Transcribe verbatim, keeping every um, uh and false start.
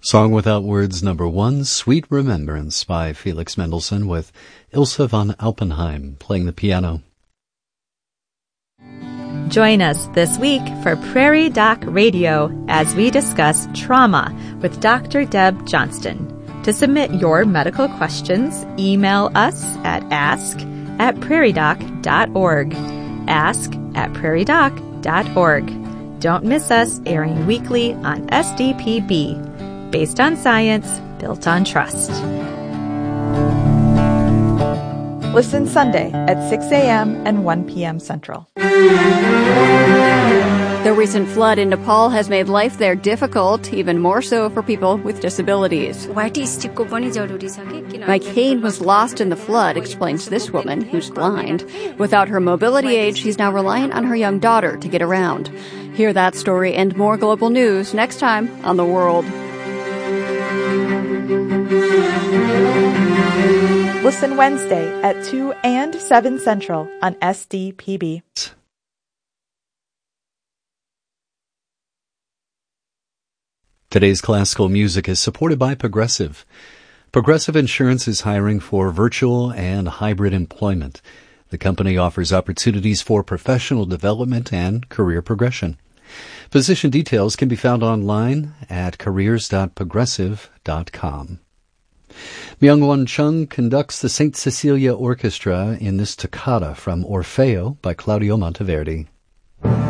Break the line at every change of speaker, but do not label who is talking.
Song Without Words number one, Sweet Remembrance by Felix Mendelssohn with Ilse von Alpenheim playing the piano.
Join us this week for Prairie Doc Radio as we discuss trauma with Doctor Deb Johnston. To submit your medical questions, email us at ask at prairiedoc dot org. Ask at prairiedoc dot org. Don't miss us, airing weekly on S D P B. Based on science, built on trust.
Listen Sunday at six a.m. and one p.m. Central.
The recent flood in Nepal has made life there difficult, even more so for people with disabilities. Mike Hain was lost in the flood, explains this woman, who's blind. Without her mobility aid, she's now reliant on her young daughter to get around. Hear that story and more global news next time on The World.
Listen Wednesday at two and seven Central on S D P B.
Today's classical music is supported by Progressive. Progressive Insurance is hiring for virtual and hybrid employment. The company offers opportunities for professional development and career progression. Position details can be found online at careers dot progressive dot com. Myung-Won Chung conducts the Saint Cecilia Orchestra in this toccata from Orfeo by Claudio Monteverdi.